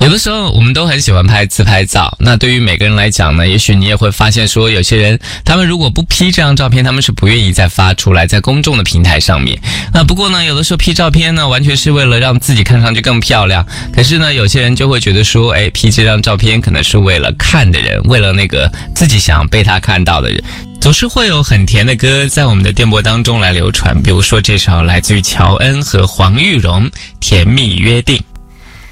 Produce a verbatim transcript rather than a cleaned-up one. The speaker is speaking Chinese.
有的时候我们都很喜欢拍自拍照，那对于每个人来讲呢，也许你也会发现说有些人他们如果不 P 这张照片，他们是不愿意再发出来在公众的平台上面。那不过呢，有的时候 P 照片呢完全是为了让自己看上去更漂亮，可是呢有些人就会觉得说，哎 P 这张照片可能是为了看的人，为了那个自己想被他看到的人。总是会有很甜的歌在我们的电波当中来流传，比如说这首来自于乔恩和黄玉荣《甜蜜约定》。